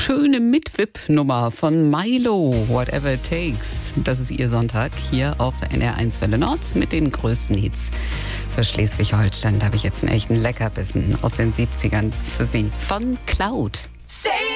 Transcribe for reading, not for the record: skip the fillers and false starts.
schöne Mit-Wip-Nummer von Milo, Whatever It Takes. Das ist Ihr Sonntag hier auf NR1 Welle Nord mit den größten Hits für Schleswig-Holstein. Da habe ich jetzt einen echten Leckerbissen aus den 70ern für Sie von Cloud. Say